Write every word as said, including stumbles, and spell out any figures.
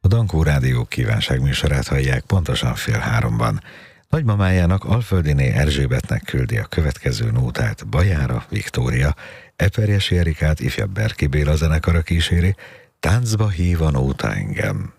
A Dankó Rádió kívánságműsorát hallják pontosan fél háromban. Nagymamájának, Alföldiné Erzsébetnek küldi a következő nótát Bajára Viktória, Eperjesi Erikát ifjabb Berki Béla zenekara kíséri, táncba hív a nóta engem.